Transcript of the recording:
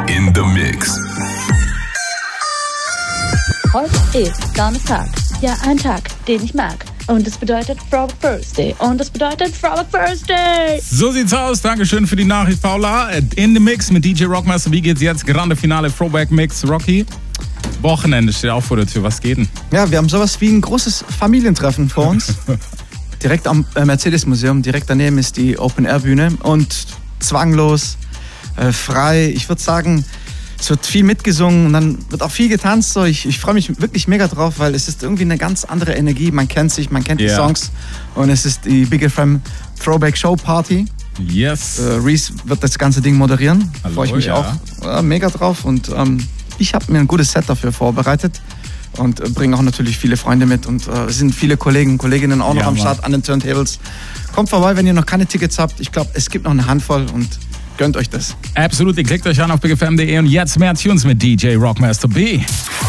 in the Mix. Heute ist Donnerstag. Ja, ein Tag, den ich mag. Und es bedeutet Throwback Thursday. Und es bedeutet Throwback Thursday. So sieht's aus. Dankeschön für die Nachricht, Paula. In the Mix mit DJ Rockmaster. Wie geht's jetzt? Grande Finale Throwback Mix. Rocky? Wochenende steht auch vor der Tür. Was geht denn? Ja, wir haben sowas wie ein großes Familientreffen vor uns. Direkt am Mercedes-Museum. Direkt daneben ist die Open-Air-Bühne. Und zwanglos, frei. Ich würde sagen, es wird viel mitgesungen und dann wird auch viel getanzt. So. Ich freue mich wirklich mega drauf, weil es ist irgendwie eine ganz andere Energie. Man kennt sich, man kennt die Songs. Und es ist die Big FM Throwback Show Party. Yes. Reese wird das ganze Ding moderieren. Hallo, freue ich mich auch mega drauf. Und ich habe mir ein gutes Set dafür vorbereitet. Und bringe auch natürlich viele Freunde mit. Und es sind viele Kollegen und Kolleginnen auch noch am Start an den Turntables. Kommt vorbei, wenn ihr noch keine Tickets habt. Ich glaube, es gibt noch eine Handvoll und gönnt euch das. Absolut, klickt euch an auf bigfm.de und jetzt mehr Tunes mit DJ Rockmaster B.